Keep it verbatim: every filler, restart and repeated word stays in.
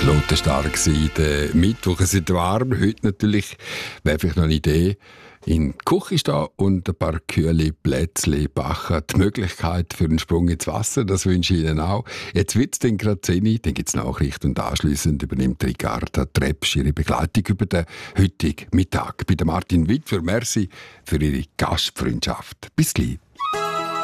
Lotenstark war der Mittwoch. Es ist warm. Heute natürlich wäre vielleicht noch eine Idee. In der Küche stehen und ein paar kühle Plätzchen backen. Die Möglichkeit für einen Sprung ins Wasser, das wünsche ich Ihnen auch. Jetzt wird es dann gerade zehn Uhr, dann gibt es Nachrichten und anschliessend übernimmt Ricarda Trebsch ihre Begleitung über den heutigen Mittag. Bei Martin Wittfer, merci für Ihre Gastfreundschaft. Bis gleich.